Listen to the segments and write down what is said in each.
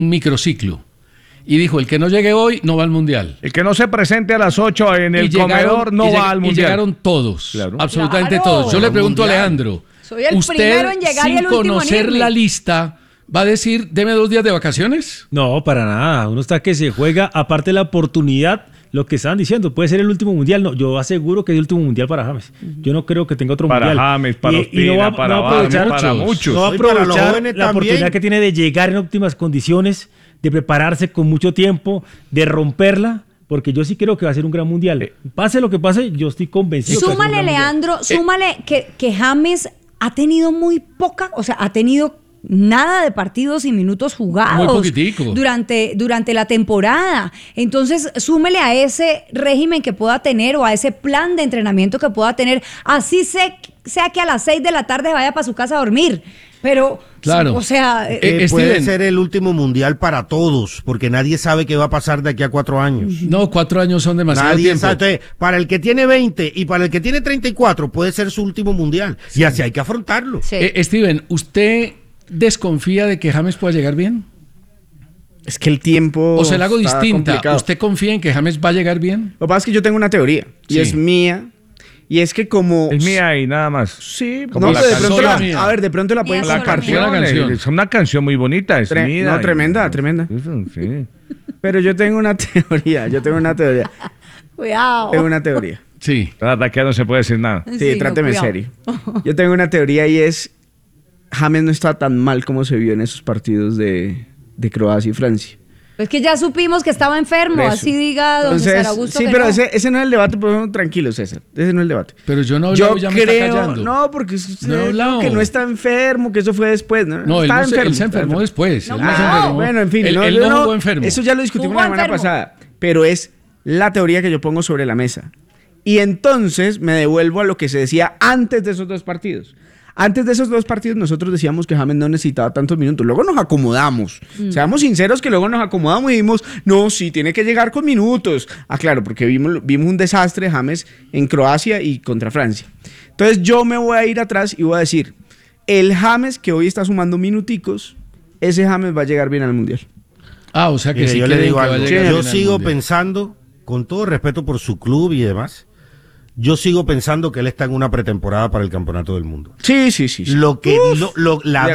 microciclo. Y dijo, el que no llegue hoy no va al Mundial. El que no se presente a las 8 en el comedor no va al Mundial. Y llegaron todos, claro. Absolutamente todos. Yo le pregunto a Leandro, soy el primero en llegar y el último en irme. Sin conocer la lista, ¿va a decir, deme 2 días de vacaciones? No, para nada. Uno está que se juega, aparte de la oportunidad, lo que estaban diciendo, puede ser el último Mundial. No, yo aseguro que es el último Mundial para James. Yo no creo que tenga otro Mundial. Para James, para Ospina, para Barnes, para muchos. No va a aprovechar la oportunidad que tiene de llegar en óptimas condiciones, de prepararse con mucho tiempo, de romperla, porque yo sí creo que va a ser un gran Mundial. Pase lo que pase, yo estoy convencido. Súmale, Leandro, súmale que James ha tenido muy poca, o sea, ha tenido nada de partidos y minutos jugados. Muy poquitico. Durante la temporada. Entonces, súmele a ese régimen que pueda tener o a ese plan de entrenamiento que pueda tener. Así sea que a las 6 de la tarde vaya para su casa a dormir. Pero, claro. O sea... puede ser el último Mundial para todos, porque nadie sabe qué va a pasar de aquí a 4 años. No, 4 años son demasiado Nadie tiempo. sabe. Entonces, para el que tiene 20 y para el que tiene 34, puede ser su último Mundial. Sí. Y así hay que afrontarlo. Sí. Steven, ¿usted desconfía de que James pueda llegar bien? Es que el tiempo... O se la hago distinta. Complicado. ¿Usted confía en que James va a llegar bien? Lo que pasa es que yo tengo una teoría, y es mía, y es que como... Es mía y nada más. Sí, como no, la de pronto mía. a ver, de pronto la pueden La canción, es una canción muy bonita, es mía. No, tremenda. Sí. Pero yo tengo una teoría, Cuidado. Tengo una teoría. Sí. La verdad que no se puede decir nada. Sí, tráteme serio. Yo tengo una teoría y es... James no está tan mal como se vio en esos partidos de Croacia y Francia. Es que ya supimos que estaba enfermo, así diga don César Augusto. Sí, que pero no. ese no es el debate, pero tranquilo, César. Ese no es el debate. Pero yo no he hablado, ya me está callando. No, porque usted No que no está enfermo, que eso fue después. No, él se enfermó después. No, Él no se enfermó. Bueno, en fin. Él no jugó enfermo. Eso ya lo discutimos Jugó la semana enfermo. pasada. Pero es la teoría que yo pongo sobre la mesa. Y entonces me devuelvo a lo que se decía antes de esos 2 partidos. Antes de esos 2 partidos nosotros decíamos que James no necesitaba tantos minutos. Luego nos acomodamos. Seamos sinceros que luego nos acomodamos y dijimos, no, sí, tiene que llegar con minutos. Ah, claro, porque vimos un desastre de James en Croacia y contra Francia. Entonces yo me voy a ir atrás y voy a decir, el James que hoy está sumando minuticos, ese James va a llegar bien al Mundial. O sea que Mire, sí. yo le digo que va a algo. llegar Yo bien al sigo Mundial. pensando, con todo respeto por su club y demás, yo sigo pensando que él está en una pretemporada para el Campeonato del Mundo. Sí. La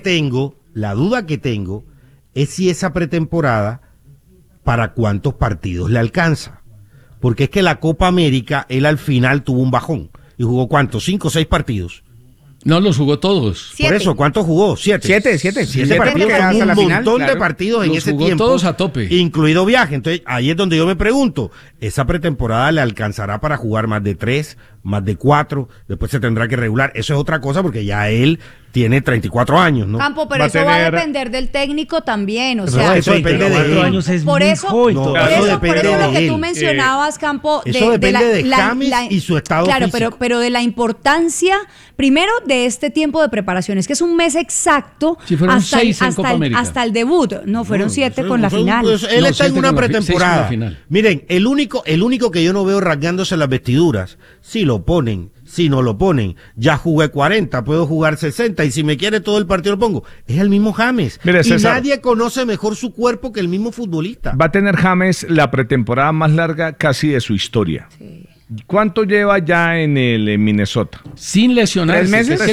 duda que tengo es si esa pretemporada para cuántos partidos le alcanza. Porque es que la Copa América, él al final tuvo un bajón. ¿Y jugó cuántos? 5 o 6 partidos. No, los jugó todos. 7. Por eso, ¿cuántos jugó? 7. 7 partidos, hasta un la final, montón claro. de partidos en Los ese jugó tiempo. todos a tope. Incluido viaje. Entonces, ahí es donde yo me pregunto, ¿esa pretemporada le alcanzará para jugar más de 3, más de 4? Después se tendrá que regular. Eso es otra cosa porque ya él tiene 34 años, ¿no? Campo, pero Va a eso va a tener- depender del técnico también, o Pero sea... eso depende de 4 él. años es Por muy eso, joven. No, por eso eso depende lo de que él. tú mencionabas, Campo, eso depende de James y su estado claro, físico. pero de la importancia, primero, de este tiempo de preparaciones, que es un mes exacto Sí, fueron 6 en Copa América. hasta el debut. No, fueron 7 con la final. Pues, él No, está en 7 una con la seis con la pretemporada. final. Miren, el único que yo no veo rasgándose las vestiduras, si lo ponen, si no lo ponen, ya jugué 40, puedo jugar 60 y si me quiere todo el partido lo pongo. Es el mismo James. Mire, y César, nadie conoce mejor su cuerpo que el mismo futbolista. va a tener James la pretemporada más larga casi de su historia. ¿Cuánto lleva ya en el Minnesota? Sin lesionarse. 3 meses. que